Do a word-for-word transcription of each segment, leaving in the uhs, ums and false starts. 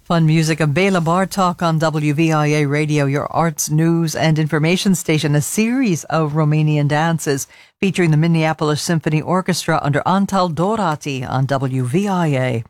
Fun music of Bela Bartok on W V I A Radio, your arts, news, and information station. A series of Romanian dances featuring the Minneapolis Symphony Orchestra under Antal Dorati on W V I A.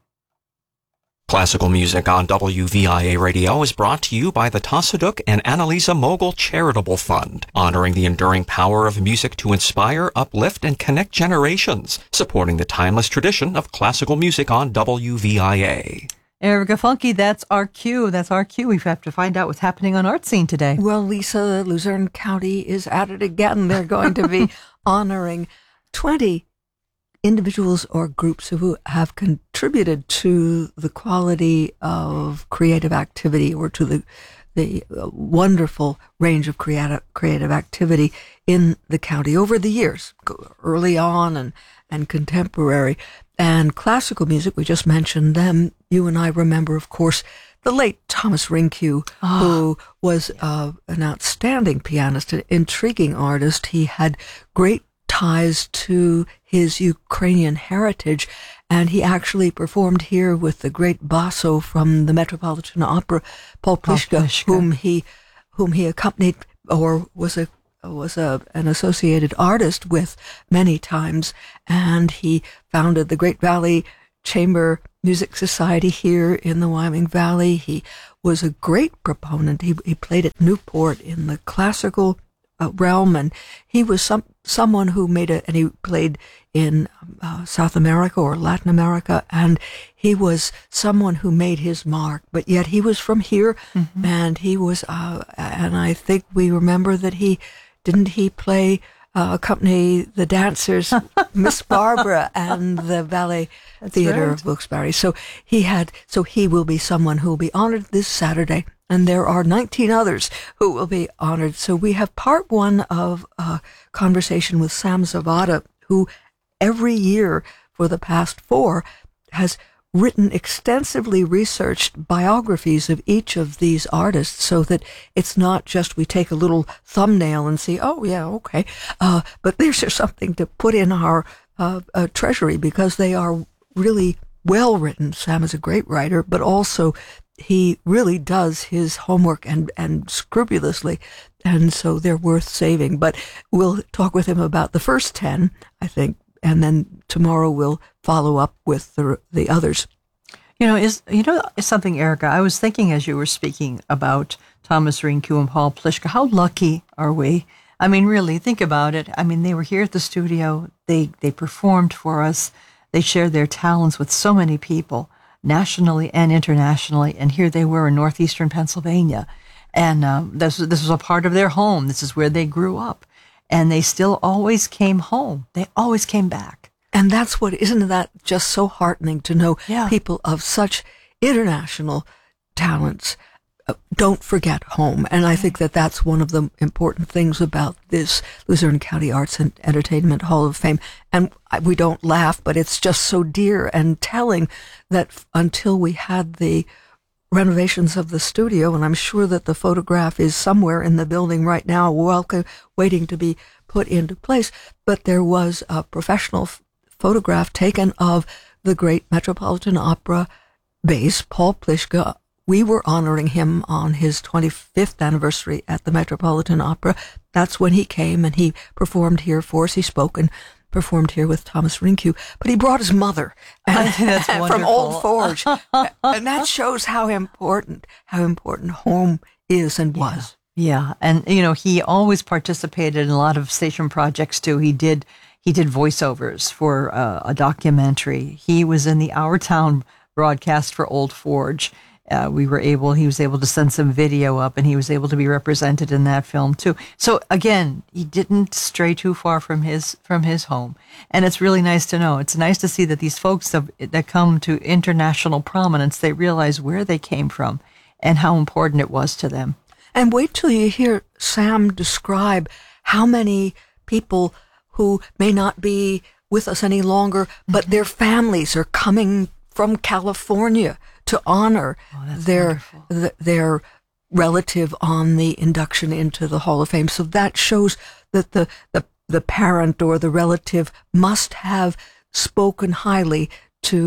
Classical music on W V I A Radio is brought to you by the Tasaduk and Annalisa Mogul Charitable Fund, honoring the enduring power of music to inspire, uplift, and connect generations, supporting the timeless tradition of classical music on W V I A. Erica Funky, that's our cue. That's our cue. We have to find out what's happening on Art Scene today. Well, Lisa, Luzerne County is at it again. They're going to be honoring twenty individuals or groups who have contributed to the quality of creative activity or to the the wonderful range of creative creative activity in the county over the years, early on and, and contemporary. And classical music, we just mentioned them. You and I remember, of course, the late Thomas Rynkiw, oh. who was uh, an outstanding pianist, an intriguing artist. He had great ties to his Ukrainian heritage, and he actually performed here with the great basso from the Metropolitan Opera, Paul Pliszka, whom he whom he accompanied or was a was a, an associated artist with many times, and he founded the Great Valley Chamber Music Society here in the Wyoming Valley. He was a great proponent. He, he played at Newport in the classical uh, realm, and he was some someone who made a, and he played in uh, South America or Latin America, and he was someone who made his mark, but yet he was from here, mm-hmm. and he was, uh, and I think we remember that he, didn't he play, uh, accompany the dancers, Miss Barbara and the Ballet That's Theater right. of Wilkes-Barre. So he had, so he will be someone who will be honored this Saturday, and there are nineteen others who will be honored. So we have part one of a conversation with Sam Zavada, who every year for the past four has written extensively researched biographies of each of these artists, so that it's not just we take a little thumbnail and see, oh yeah, okay, uh, but there's just something to put in our uh, uh, treasury, because they are really well written. Sam is a great writer, but also he really does his homework and, and scrupulously, and so they're worth saving. But we'll talk with him about the first ten, I think, and then tomorrow we'll follow up with the the others. You know, is you know is something, Erica, I was thinking as you were speaking about Thomas Rynkiw and Paul Pliszka, how lucky are we? I mean, really, think about it. I mean, they were here at the studio. They they performed for us. They shared their talents with so many people, nationally and internationally. And here they were in northeastern Pennsylvania. And um, this, this was a part of their home. This is where they grew up. And they still always came home. They always came back. And that's what, isn't that just so heartening to know yeah. people of such international talents uh, don't forget home. And I think that that's one of the important things about this Luzerne County Arts and Entertainment Hall of Fame. And we don't laugh, but it's just so dear and telling that f- until we had the renovations of the studio, and I'm sure that the photograph is somewhere in the building right now, welcome, waiting to be put into place, but there was a professional f- photograph taken of the great Metropolitan Opera bass, Paul Pliszka. We were honoring him on his twenty-fifth anniversary at the Metropolitan Opera. That's when he came and he performed here for us. He spoke and performed here with Thomas Rynkiw, but he brought his mother and, from Old Forge. And that shows how important, how important home is and was. Yeah. yeah. And, you know, he always participated in a lot of station projects too. He did, he did voiceovers for uh, a documentary. He was in the Our Town broadcast for Old Forge. Uh, we were able, he was able to send some video up, and he was able to be represented in that film too. So again, he didn't stray too far from his, from his home. And it's really nice to know. It's nice to see that these folks that, that come to international prominence, they realize where they came from and how important it was to them. And wait till you hear Sam describe how many people who may not be with us any longer, but mm-hmm. their families are coming from California to honor oh, their th- their relative on the induction into the Hall of Fame. So that shows that the, the, the parent or the relative must have spoken highly to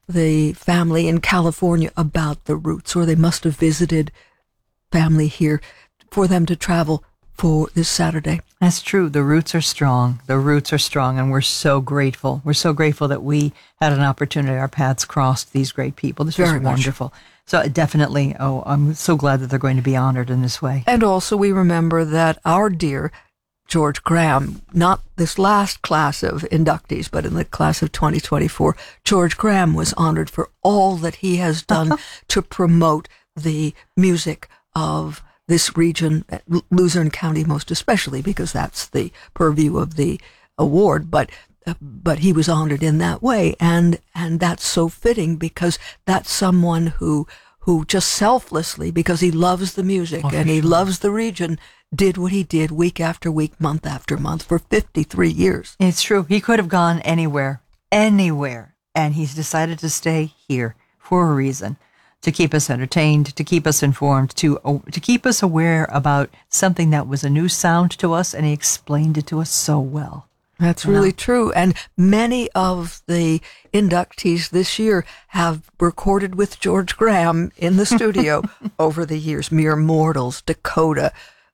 the family in California about the roots, or they must have visited family here for them to travel for this Saturday. That's true. The roots are strong. The roots are strong, and we're so grateful. We're so grateful that we had an opportunity. Our paths crossed these great people. This was Very much. wonderful. So definitely, oh, I'm so glad that they're going to be honored in this way. And also we remember that our dear George Graham, not this last class of inductees, but in the class of twenty twenty-four, George Graham was honored for all that he has done to promote the music of this region, Luzerne County most especially, because that's the purview of the award. But uh, but he was honored in that way, and and that's so fitting, because that's someone who who just selflessly, because he loves the music oh, and he sure. loves the region, did what he did week after week, month after month for fifty-three years. It's true. He could have gone anywhere, anywhere, and he's decided to stay here for a reason. To keep us entertained, to keep us informed, to uh, to keep us aware about something that was a new sound to us, and he explained it to us so well. That's really true. And many of the inductees this year have recorded with George Graham in the studio over the years. Mere Mortals, Dakota,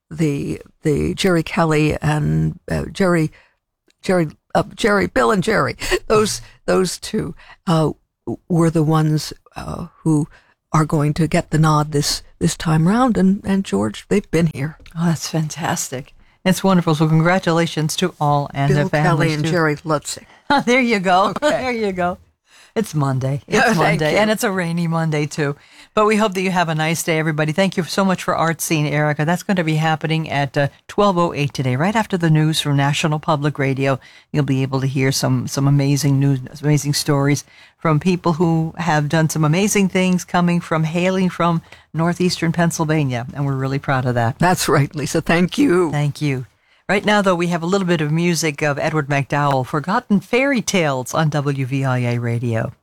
the the Jerry Kelly and uh, Jerry Jerry uh, Jerry Bill and Jerry. Those those two uh, were the ones uh, who are going to get the nod this this time round, and, and George, they've been here. Oh, that's fantastic. It's wonderful. So congratulations to all and Bill their families. Kelly and too. Jerry Lutzig. There you go. Okay. There you go. It's Monday. It's Yeah, thank Monday. you. And it's a rainy Monday, too. But we hope that you have a nice day, everybody. Thank you so much for Art Scene, Erica. That's going to be happening at uh, twelve oh eight today, right after the news from National Public Radio. You'll be able to hear some, some amazing news, amazing stories from people who have done some amazing things, coming from, hailing from northeastern Pennsylvania. And we're really proud of that. That's right, Lisa. Thank you. Thank you. Right now, though, we have a little bit of music of Edward MacDowell, Forgotten Fairy Tales on W V I A Radio.